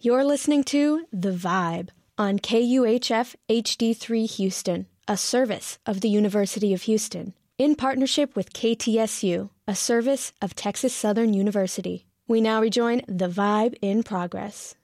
You're listening to The Vibe on KUHF HD3 Houston, a service of the University of Houston, in partnership with KTSU, a service of Texas Southern University. We now rejoin The Vibe in progress.